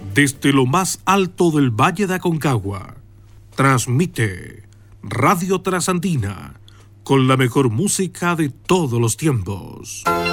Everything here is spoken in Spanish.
Desde lo más alto del Valle de Aconcagua, transmite Radio Trasandina con la mejor música de todos los tiempos.